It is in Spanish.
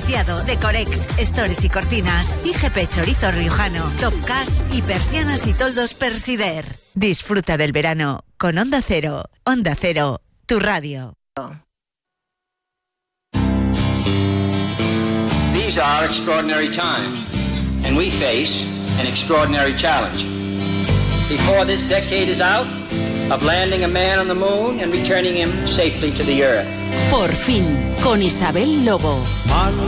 Asociado, Decorex, Stores y Cortinas, IGP Chorizo Riojano, Topcast y Persianas y Toldos Persider. Disfruta del verano con Onda Cero. Onda Cero, tu radio. These are extraordinary times, and we face an extraordinary challenge. Before this decade is out, of landing a man on the moon and returning him safely to the earth. Por fin, con Isabel Lobo.